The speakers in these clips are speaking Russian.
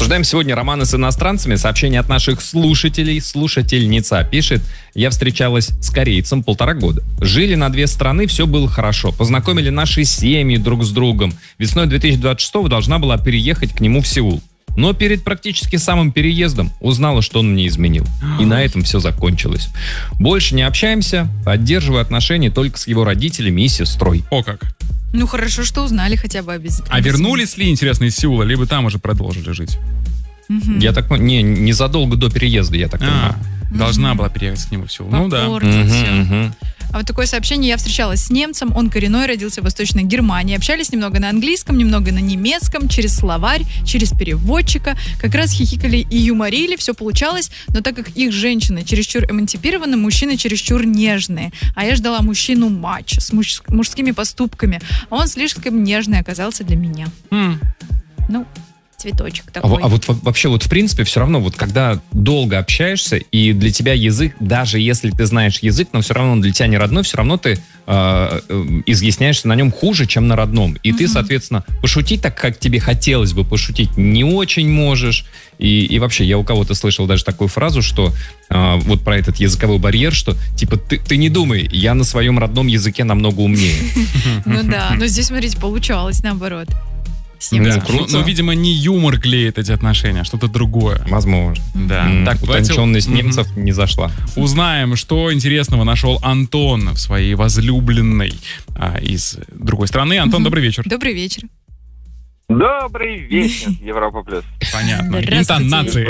Обсуждаем сегодня романы с иностранцами. Сообщение от наших слушателей. Слушательница пишет: я встречалась с корейцем 1,5 года. Жили на 2 страны, все было хорошо. Познакомили наши семьи друг с другом. Весной 2026-го должна была переехать к нему в Сеул. Но перед практически самым переездом узнала, что он мне изменил. И на этом все закончилось. Больше не общаемся, поддерживаю отношения только с его родителями и сестрой. О как. Ну хорошо, что узнали хотя бы обязательно. А вернулись ли, интересно, из Сеула, либо там уже продолжили жить? Я так понимаю, незадолго до переезда, я так понимаю. Должна была переехать к нему в Сеул. Ну да. А вот такое сообщение: я встречалась с немцем, он коренной, родился в Восточной Германии. Общались немного на английском, немного на немецком, через словарь, через переводчика. Как раз хихикали и юморили, все получалось. Но так как их женщины чересчур эмансипированы, мужчины чересчур нежные. А я ждала мужчину мачо, с мужскими поступками. А он слишком нежный оказался для меня. Ну... цветочек такой. А вот вообще вот в принципе все равно, вот когда долго общаешься, и для тебя язык, даже если ты знаешь язык, но все равно он для тебя не родной, все равно ты изъясняешься на нем хуже, чем на родном. И ты, соответственно, пошутить так, как тебе хотелось бы пошутить, не очень можешь. И вообще, я у кого-то слышал даже такую фразу, что вот про этот языковой барьер, что типа ты не думай, я на своем родном языке намного умнее. Ну да, но здесь, смотрите, получалось наоборот. Да. Ну, видимо, не юмор клеит эти отношения, а что-то другое. Возможно. Да. Так, утонченность немцев не зашла. Узнаем, что интересного нашел Антон в своей возлюбленной из другой страны. Антон, добрый вечер. Добрый вечер. Добрый вечер, Европа Плюс. Понятно. Интонации.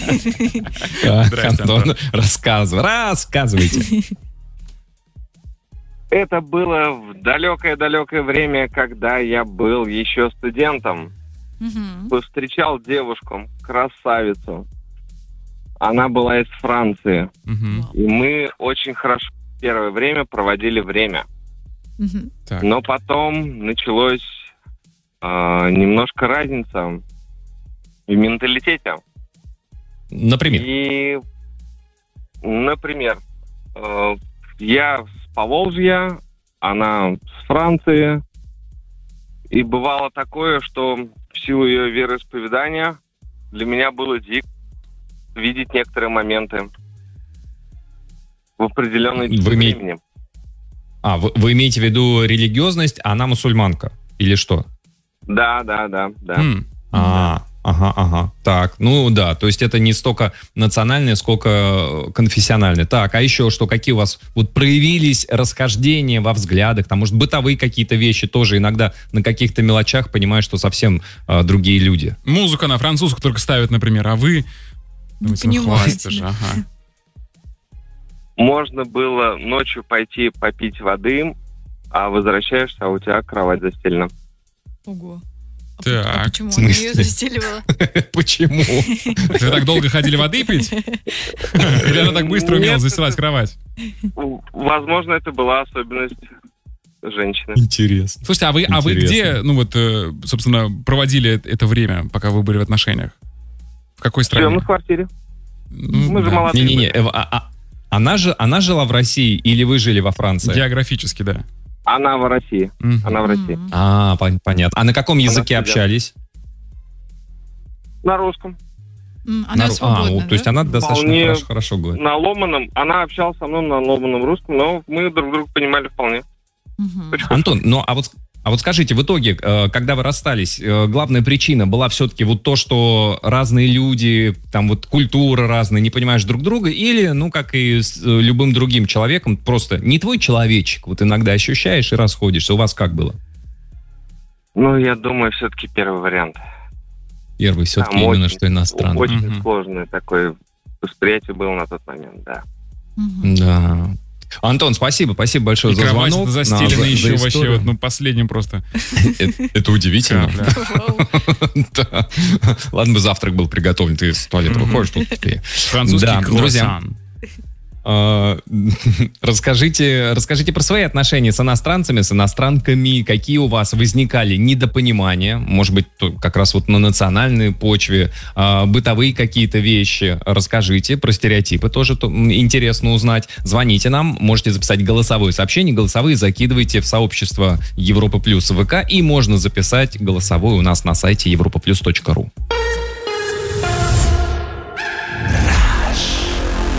Антон, рассказывайте. Это было в далекое-далекое время, когда я был еще студентом. Повстречал девушку, красавицу. Она была из Франции. И мы очень хорошо первое время проводили время. Но потом началась немножко разница в менталитете. Например? И, например, я с Поволжья, она с Франции. И бывало такое, что в силу ее вероисповедания для меня было дико видеть некоторые моменты в определенной времени. Вы имеете в виду религиозность, а она мусульманка? Или что? Да. Ага. Так, ну да, то есть это не столько национальное, сколько конфессиональное. Так, а еще что, какие у вас вот проявились расхождения во взглядах, там, может, бытовые какие-то вещи тоже иногда на каких-то мелочах понимаешь, что совсем другие люди. Музыка на французском только ставят, например, а вы... Понимаете. Ага. Можно было ночью пойти попить воды, а возвращаешься, а у тебя кровать застелена. Ого. Так. А почему она ее застеливала? Почему? Вы так долго ходили воды пить? Или она так быстро умела застилать кровать? Возможно, это была особенность женщины. Интересно. Слушайте, а вы где, собственно, проводили это время, пока вы были в отношениях? В какой стране? В квартире. Мы же молодые. Не-не-не, она жила в России или вы жили во Франции? Географически, да. Она в России. Понятно. А на каком языке общались? На русском. Она свободна, то есть она достаточно хорошо говорит. На ломаном. Она общалась со мной на ломаном русском, но мы друг друга понимали вполне. Антон, а вот скажите, в итоге, когда вы расстались, главная причина была все-таки вот то, что разные люди, там вот культура разная, не понимаешь друг друга, или, как и с любым другим человеком, просто не твой человечек, вот иногда ощущаешь и расходишься. У вас как было? Я думаю, все-таки первый вариант. Первый все-таки именно, что иностранный. Очень сложное такое восприятие было на тот момент, да. Да. Антон, спасибо большое за звонок. И кровать застелена еще вообще, последним просто. Это удивительно. Да. Ладно бы завтрак был приготовлен, ты с туалета выходишь тут. Французский круассан. Расскажите про свои отношения с иностранцами, с иностранками, какие у вас возникали недопонимания, может быть, как раз вот на национальной почве, бытовые какие-то вещи. Расскажите про стереотипы, тоже интересно узнать. Звоните нам, можете записать голосовое сообщение, голосовые закидывайте в сообщество Европа Плюс ВК, и можно записать голосовое у нас на сайте europaplus.ru.